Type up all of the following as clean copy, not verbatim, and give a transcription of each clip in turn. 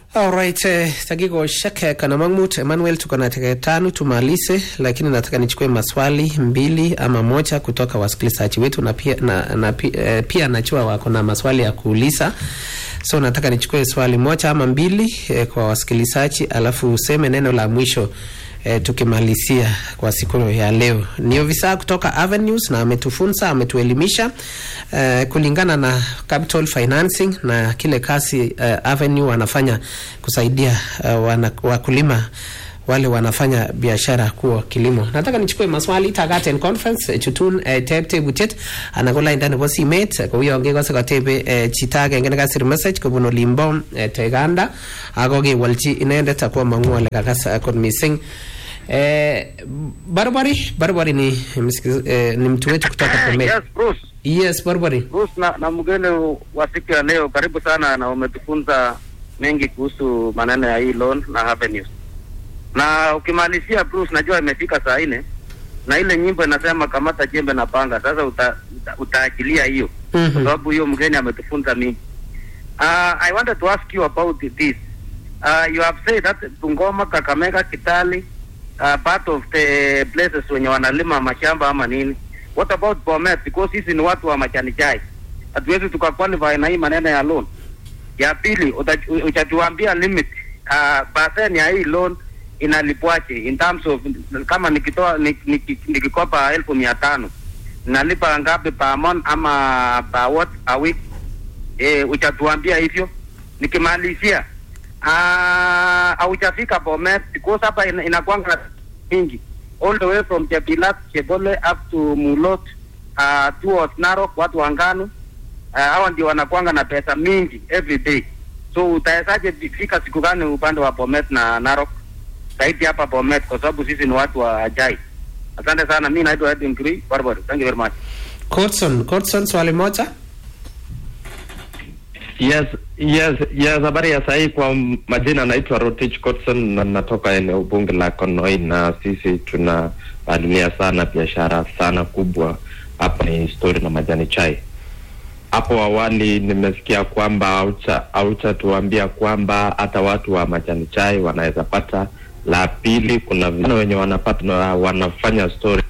Alright, tagigo shaka kana Mahmud Emmanuel, tuko na dakika 5 tumalize, lakini nataka nichukue maswali 2 ama 1 kutoka wasikilizaji wetu, na pia najua wako na maswali ya kuuliza. So nataka nichukue swali 1 ama 2 kwa wasikilizaji, alafu useme neno la mwisho tukimalizia kwa siku ya leo. Ni ofisa kutoka Avenues na ametuelimisha kulingana na capital financing na kile kazi Avenue wanafanya kusaidia wakulima wale wanafanya biashara kwa kilimo. Nataka nichukue maswali Tagaten conference chutun tepte butet anagola ndani kwa simet kwa hiyo ongea kwa tebe chitage ngene kasir message ko bono limbo teganda agoge walchi inaenda takuwa mangua le kasa kon missing Barbari ni mtu wetu kutoka Pome. Yes, Bruce. Yes, Barbari. Bruce na mgeni wa siku ya leo, karibu sana na umetufunza mengi kuhusu maneno ya hii loan na Avenues. Na ukimalizia Bruce, najua imefika saa 4 na ile nyimbo inasema kamata jembe na panga. Sasa utaachilia hiyo kwa sababu hiyo mgeni ametufunza mingi. I wanted to ask you about this. You have said that Bungoma, Kakamega, Kitale part of the places wenye wanalima mashamba ama nini. What about Bomet? Because sisi ni watu wa machani chai, hatuwezi tukaqualify na hii maneno ya loan. Ya pili, utatuambia limit percent ya hii loan inalipwaje in terms of kama nikikopa 1500 nalipa ngapi per month ama per what a week? Utatuambia hivyo. Nikimalizia haujafika Bomet because hapa inakuanga mingi all the way from Chebilat, Chebole up to Mulot towards Narok, watu wanganu hawa ndio wanakuanga na pesa mingi every day. So utawezaje fika siku gani upande wa Bomet na Narok zaidi hapa Bomet, kwa sababu sisi ni watu wa Ajai. Asante sana, mimi naitwa Edwin Grey Barbara. Thank you very much. Courtson swali moja. Yes, habari ya sahi. Kwa majina naitwa Rotich Courtson na natoka eneo bunge la Konoi, na sisi tunaalimia sana biashara sana kubwa hapa ni story na majani chai. Hapo awali nimesikia kwamba aucha tuambia kwamba hata watu wa majani chai wanaweza pata. La pili, kuna vijana wenye wanapata na wanafanya story.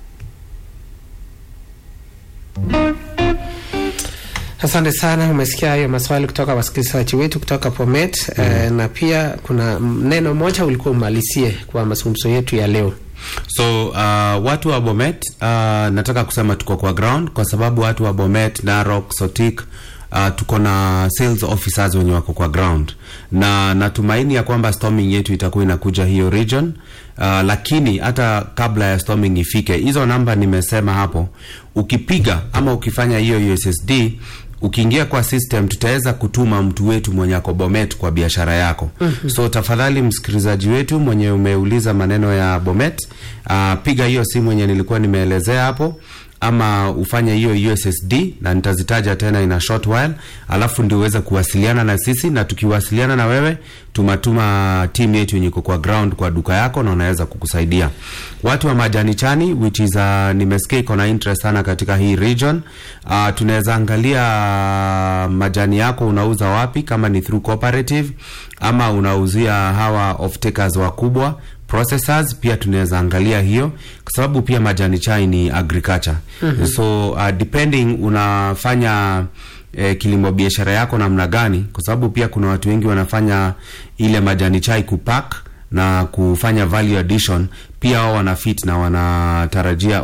Asante sana, umesikia hayo maswali kutoka wasikilizaji wetu kutoka Bomet. Na pia kuna neno moja ulikuwa umalizie kwa mazungumzo yetu ya leo. So watu wa Bomet nataka kusema tuko kwa ground, kwa sababu watu wa Bomet, Narok, Sotik tuko na sales officers wenye wako kwa ground, na natumaini ya kwamba storming yetu itakuwa inakuja hiyo region. Lakini hata kabla ya storming ifike, hizo namba nimesema hapo, ukipiga ama ukifanya hiyo USSD, ukiingia kwa system, tutaweza kutuma mtu wetu mwenye ako Bomet kwa biashara yako. So tafadhali msikilizaji wetu mwenye umeuliza maneno ya Bomet, piga hiyo simu mwenye nilikuwa nimeelezea hapo, ama ufanye hiyo USSD na nitazitaja tena in a short while, alafu ndio uweze kuwasiliana na sisi, na tukiwasiliana na wewe tumatuma team yetu yenye kwa ground kwa duka yako na unaweza kukusaidia. Watu wa majani chani which is nimesikia iko na interest sana katika hii region, tunaweza angalia majani yako unauza wapi, kama ni through cooperative ama unauzia hawa off-takers wakubwa processors, pia tunaweza angalia hiyo, kwa sababu pia majani chai ni agriculture. So depending unafanya kilimo biashara yako namna gani, kwa sababu pia kuna watu wengi wanafanya ile majani chai kupack na kufanya value addition, pia wao wana fit na wanatarajia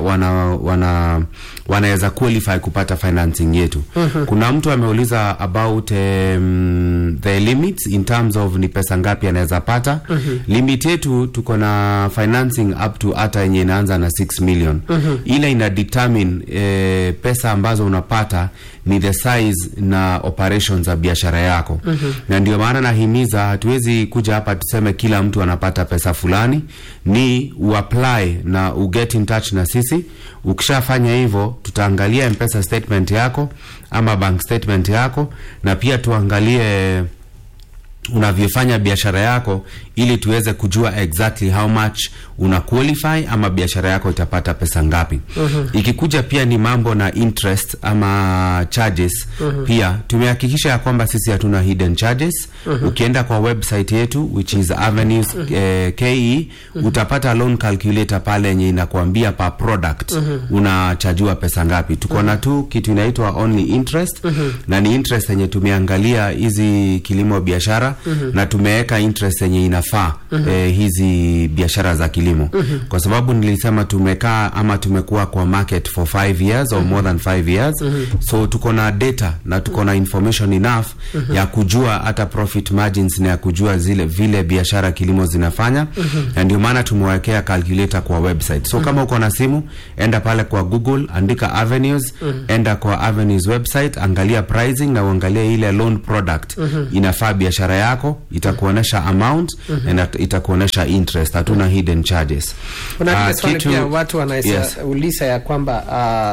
wanaweza qualify kupata financing yetu. Kuna mtu ameuliza about the limits in terms of ni pesa ngapi anaweza pata. Limit yetu tuko na financing up to hata yenye inaanza na 6 million. Ile ina determine pesa ambazo unapata ni the size na operations za biashara yako. Na ndio maana nahimiza, hatuwezi kuja hapa tuseme kila mtu anapata pesa fulani, ni uapply na get in touch na sisi. Ukishafanya hivyo, tutaangalia M-Pesa statement yako ama bank statement yako, na pia tuangalie unavyofanya biashara yako, ili tuweze kujua exactly how much una qualify ama biashara yako itapata pesa ngapi. Ikikuja pia ni mambo na interest ama charges, pia tumehakikisha ya kwamba sisi hatuna hidden charges. Ukienda kwa website yetu which is Avenues KE, utapata loan calculator pale yenye inakuambia per product unachajua pesa ngapi. Tuko na tu kitu inaitwa only interest, na ni interest yenye tumeangalia hizi kilimo biashara, na tumeweka interest yenye inafaa hizi biashara za kilimo, kwa sababu nilisema tumekaa ama tumekuwa kwa market for 5 years or more than 5 years. So tuko na data na tuko na information enough ya kujua hata profit margins na ya kujua vile biashara kilimo zinafanya, na ndio maana tumewekea calculator kwa website. So kama uko na simu, enda pale kwa Google, andika Avenues, enda kwa Avenues website, angalia pricing na uangalie ile loan product inafaa biashara yako, itakuonesha amount na itakuonesha interest. Hatuna hidden charges. Kuna swali pia watu wanauliza ya kwamba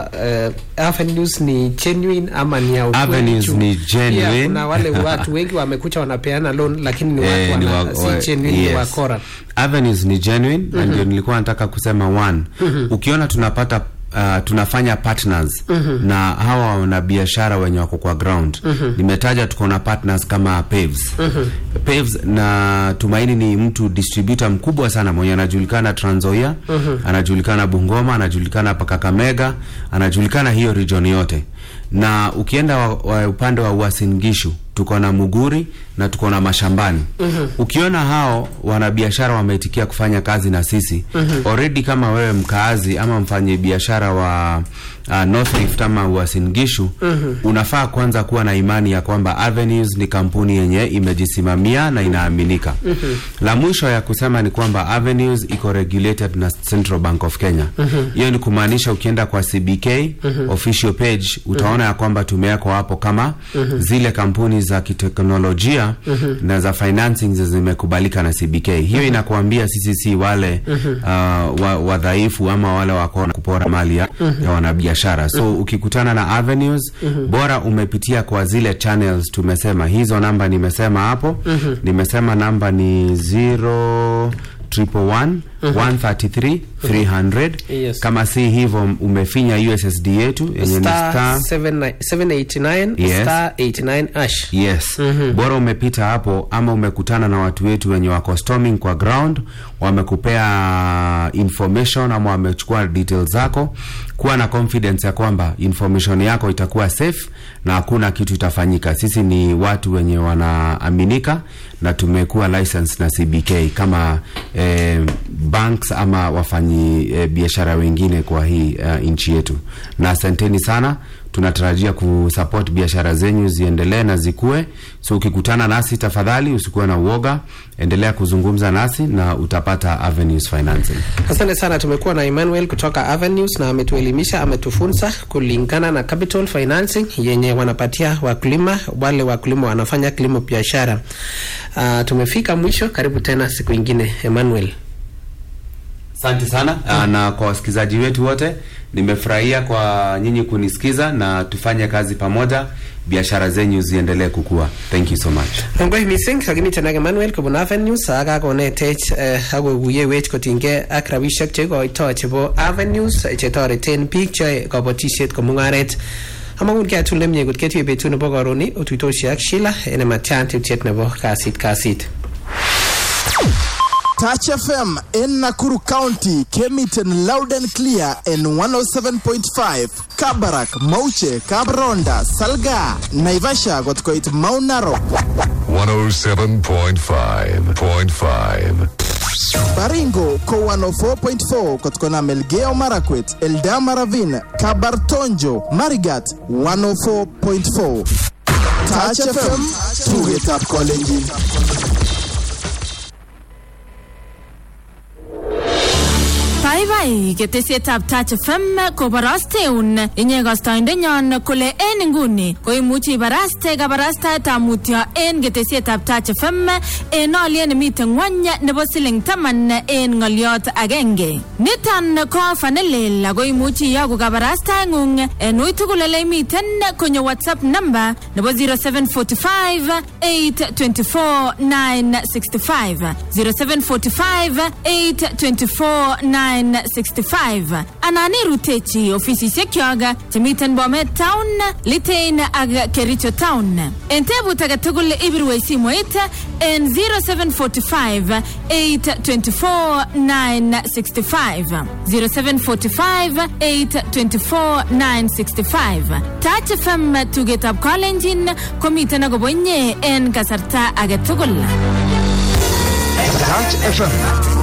Avenues ni genuine ama ni ya ukweli? Avenues ni genuine. Yeah, kuna wale watu wengi wamekuja wanapeana loan lakini ni watu si genuine, wakora. Avenues ni genuine, na ndio nilikuwa nataka kusema one. Ukiona tunapata tunafanya partners na hawa wana biashara wenye wako kwa ground. Nimetaja tuko na partners kama Paves. Paves na Tumaini ni mtu distributor mkubwa sana mwenye anajulikana Trans Nzoia, anajulikana Bungoma, anajulikana Kakamega, anajulikana hiyo region yote. Na ukienda upande wa Uasin Gishu, tuko na Muguri na tuko na Mashambani. Ukiona hao wanabiashara wameitikia kufanya kazi na sisi, already kama wewe mkaazi ama mfanye biashara wa North Rift ama Uasin Gishu, unafaa kwanza kuwa na imani ya kwamba Avenues ni kampuni yenye imejisimamia na inaaminika. La mwisho ya kusema ni kwamba Avenues iko regulated na Central Bank of Kenya. Hiyo ni kumaanisha ukienda kwa CBK official page, utaona ya kwamba tumewekwa hapo kama zile kampuni za kiteknolojia na za financing zimekubalika na CBK. Hiyo inakuambia sisi si wale wadhaifu ama wale wako kupora mali ya wanabiashara. So ukikutana na Avenues, bora umepitia kwa zile channels tumesema. Hizo namba nimesema hapo. Nimesema namba ni 0111133300. Yes. Kama si hivyo umefinya USSD yetu yenye ni star 789 yes. star 89 hash. Yes. Bora umepita hapo ama umekutana na watu wetu wenye wako storming kwa ground, wamekupea information ama wamechukua details zako, kuwa na confidence ya kwamba information yako itakuwa safe na hakuna kitu itafanyika. Sisi ni watu wenye wanaaminika na tumekuwa license na CBK kama banks ama wafanyi biashara wengine kwa hii nchi yetu. Na asanteni sana, tunatarajia kusupport biashara zenyu ziendelee na zikue. So ukikutana nasi tafadhali usikuwe na uoga, endelea kuzungumza nasi na utapata Avenues Financing. Asante sana. Tumekuwa na Emmanuel kutoka Avenues na ametuelimisha, ametufunza kulingana na capital financing yenye wanapatia wakulima, wale wakulima wanafanya kilimo biashara. Tumefika mwisho, karibu tena siku nyingine Emmanuel. Asante sana. Na kwa wasikilizaji wetu wote, nimefurahia kwa nyinyi kunisikiza na tufanye kazi pamoja, biashara zenyu ziendelee kukua. Thank you so much. Ngoi missing lakini tena Emmanuel kobun Avenues aga konetech agoguye wech kotinge ak rabishek che koito chebo Avenues che toreten biik che kabotishet ko mungaret. Amagun ke atul nemye gut ketie betu nebo koroni utuitoshi ak Sheila ene matyan tipchet nebo kasit. Touch FM in Nakuru County came it in loud and clear in 107.5. Kabarak, Mauche, Kabronda, Salga, Naivasha got quite Mount Narok. 107.5. Baringo ko 104.4 kotkona Melgeo Marakwet, Eldama Ravine, Kabartonjo, Marigat 104.4. Touch FM, to get up calling. Bye ketesietab Touch FM kobarasteun inye kastoindenyon kole en nguni koimuchi ibaraste kabarastaetab mutyo en ketesietab Touch FM en olyet nemiten ngwony nebo siling 10 en ngoliot agenge. Niton ko fanelel koimuchi iyoku kabarastaengung en uitugul ole imiten konyo WhatsApp number nebo 0745 824 965 0745 824 965 anani rutechi ofisisiek yoga chemiten Bomet Town, Litein ak Kericho Town. En tebut age tugul ibirwe simoit en 0745 824 965 0745 824 965. Touch FM tugetab Kalenjin komiten akobo inye en kasarta age tugul. Touch FM